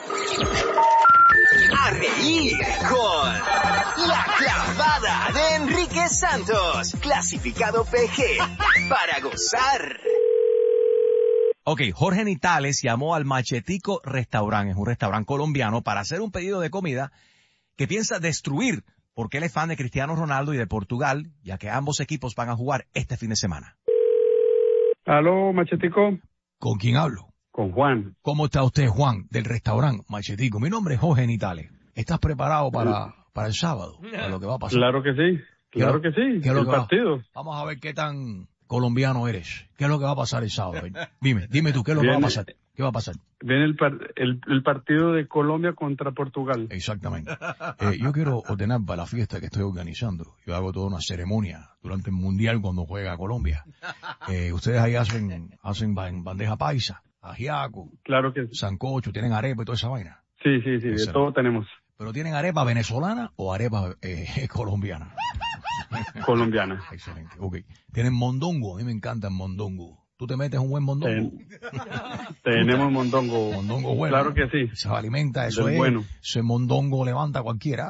A reír con La Clavada de Enrique Santos, clasificado PG, para gozar. Ok, Jorge Nitales llamó al Machetico Restaurant, es un restaurante colombiano, para hacer un pedido de comida que piensa destruir, porque él es fan de Cristiano Ronaldo y de Portugal, ya que ambos equipos van a jugar este fin de semana. Aló, Machetico. ¿Con quién hablo? Con Juan. ¿Cómo está usted, Juan, del restaurante Machetico? Mi nombre es Jorge Nitales. ¿Estás preparado para el sábado, para lo que va a pasar? Claro que sí, claro que sí, el partido. Vamos a ver qué tan colombiano eres. ¿Qué es lo que va a pasar el sábado? Dime tú, ¿qué es lo que va a pasar? ¿Qué va a pasar? Viene el partido de Colombia contra Portugal. Exactamente. Yo quiero ordenar para la fiesta que estoy organizando. Yo hago toda una ceremonia durante el Mundial cuando juega Colombia. Ustedes ahí hacen bandeja paisa, ajiaco, claro que sí. Sancocho, tienen arepa y toda esa vaina. Sí, de todo tenemos. ¿Pero tienen arepa venezolana o arepa colombiana? Colombiana. Excelente, ok. ¿Tienen mondongo? A mí me encanta el mondongo. ¿Tú te metes un buen mondongo? Tenemos mondongo. Mondongo bueno. Claro que sí. Se alimenta, eso es bueno. Ese mondongo levanta a cualquiera.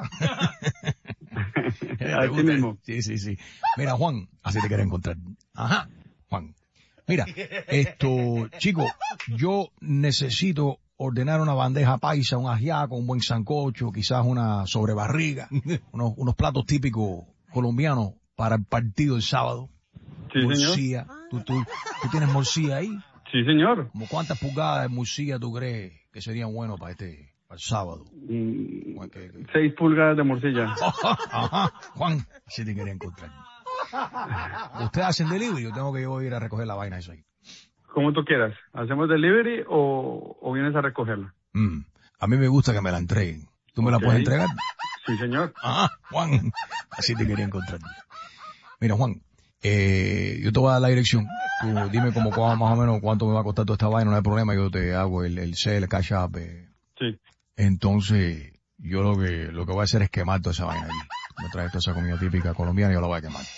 Así mismo. Sí. Mira, Juan, así te quiero encontrar. Ajá, Juan. Mira, chico, yo necesito ordenar una bandeja paisa, un ajiaco, un buen sancocho, quizás una sobrebarriga, unos platos típicos colombianos para el partido el sábado. Sí, morcilla. Señor. ¿Tú tienes morcilla ahí? Sí, señor. ¿Cómo cuántas pulgadas de morcilla tú crees que serían buenos para el sábado? 6 pulgadas de morcilla. Ajá, Juan, si te quería encontrar. ¿Ustedes hacen delivery o tengo que yo ir a recoger la vaina eso ahí? Como tú quieras. ¿Hacemos delivery o vienes a recogerla? A mí me gusta que me la entreguen. ¿Tú me la puedes entregar? Sí, señor. Ajá, Juan, así te quería encontrar. Mira, Juan, yo te voy a dar la dirección. Tú dime como más o menos cuánto me va a costar toda esta vaina, no hay problema, yo te hago el cash up. Sí. Entonces, yo lo que voy a hacer es quemar toda esa vaina ahí. Tú me traes toda esa comida típica colombiana y yo la voy a quemar.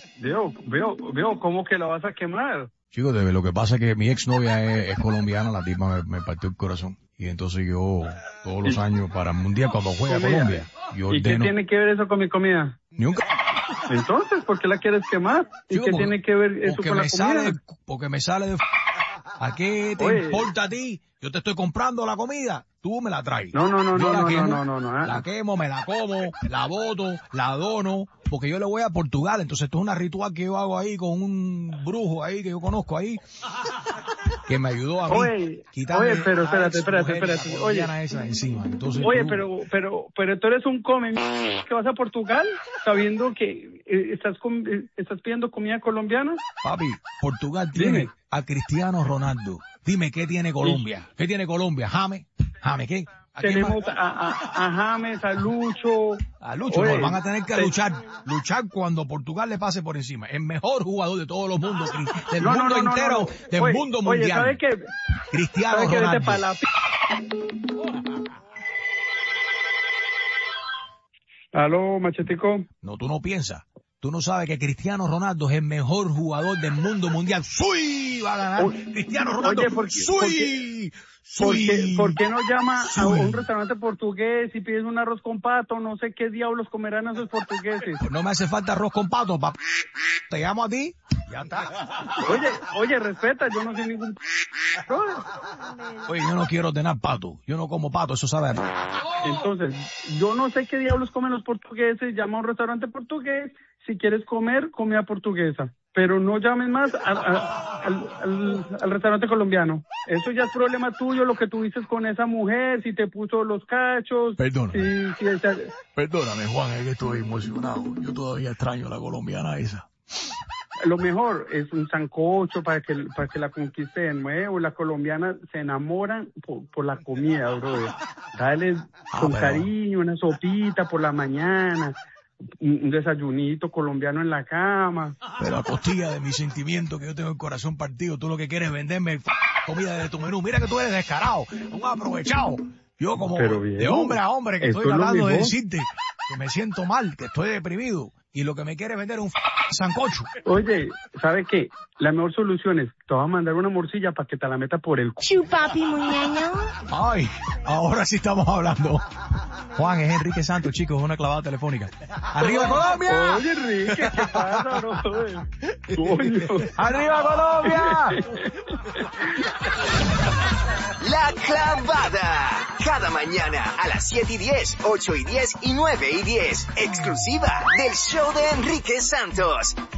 Veo, ¿cómo que la vas a quemar? Chicos, lo que pasa es que mi exnovia es colombiana, la tipa me partió el corazón. Y entonces yo, todos los años, para el mundial, cuando juega Colombia, yo ordeno... ¿Y qué tiene que ver eso con mi comida? Nunca. Entonces, ¿por qué la quieres quemar? ¿Y qué tiene que ver eso con la comida? Porque me sale de... ¿A qué te importa a ti? Yo te estoy comprando la comida, tú me la traes. No. La quemo, me la como, la boto, la dono, porque yo le voy a Portugal, entonces esto es una ritual que yo hago ahí con un brujo ahí que yo conozco ahí, que me ayudó a mí. Oye, pero espérate. Oye, esa encima. Entonces, pero tú eres un come que vas a Portugal sabiendo que estás pidiendo comida colombiana. Papi, Portugal tiene a Cristiano Ronaldo. Dime, ¿qué tiene Colombia? ¿Qué tiene Colombia? ¿Jame, qué? Tenemos a James, a Lucho. A Lucho, no, van a tener que luchar cuando Portugal le pase por encima. El mejor jugador de todos los mundos, del mundo entero, del mundo mundial. Oye, ¿sabes qué? Cristiano Ronaldo. Aló, Machetico. No, tú no piensas. Tú no sabes que Cristiano Ronaldo es el mejor jugador del mundo mundial. ¡Sui! Va a ganar Cristiano Ronaldo. Oye, ¿por qué no llama a un restaurante portugués y pides un arroz con pato? No sé qué diablos comerán esos portugueses. Pues no me hace falta arroz con pato, papá. Te llamo a ti. Ya está. Oye, respeta, yo no soy ningún... Oye, yo no quiero ordenar pato. Yo no como pato, eso sabe. Entonces, yo no sé qué diablos comen los portugueses. Llama a un restaurante portugués. Si quieres comer, comida portuguesa. Pero no llames más al restaurante colombiano. Eso ya es problema tuyo, lo que tuviste con esa mujer, si te puso los cachos. Perdóname. Perdóname, Juan, es que estoy emocionado. Yo todavía extraño a la colombiana esa. Lo mejor es un sancocho para que la conquiste de nuevo. Las colombianas se enamoran por la comida, brother. Dale con cariño una sopita por la mañana. Un desayunito colombiano en la cama. Pero a costilla de mi sentimiento, que yo tengo el corazón partido, tú lo que quieres es venderme comida de tu menú. Mira que tú eres descarado, un aprovechado. Yo como de hombre a hombre que estoy tratando de decirte que me siento mal, que estoy deprimido, y lo que me quieres vender es un sancocho. Oye, ¿sabe qué? La mejor solución es, te voy a mandar una morcilla para que te la meta por el Chupapi muñeño. Ay, ahora sí estamos hablando. Juan, es Enrique Santos, chicos, una clavada telefónica. ¡Arriba Colombia! Oye, Enrique, ¿qué pasa, bro? Coño. ¡Arriba Colombia! La Clavada. Cada mañana a las 7:10, 8:10 y 9:10. Exclusiva del show de Enrique Santos.